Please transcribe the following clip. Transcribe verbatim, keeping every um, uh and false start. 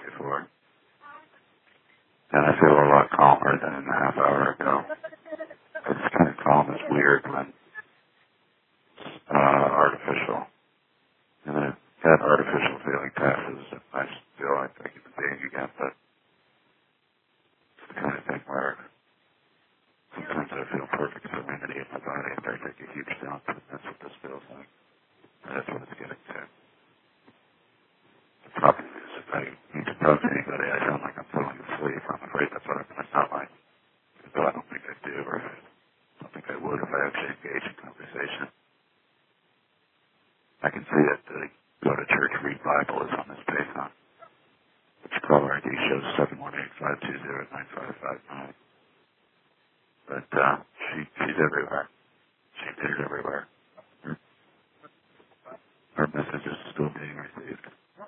before. And I feel a lot calmer than a half hour ago. It's kind of calm is weird when uh, artificial. And then that artificial feeling passes, and I feel like I can being again, but it's the kind of thing where sometimes I feel perfect serenity in my body and I take a huge dump, and that's what this feels like. And that's what it's getting to. The problem is if I need to talk to anybody, I sound like I'm falling asleep. I'm afraid that's what I'm going to sound like. Though I don't think I do, or I don't think I would if I actually engage in conversation. I can see that the Go to Church Read Bible is on this page on, which caller I D shows seven one eight, five two zero, nine five five nine. But uh, she, she's everywhere. She appears everywhere. Her, her message is still being received.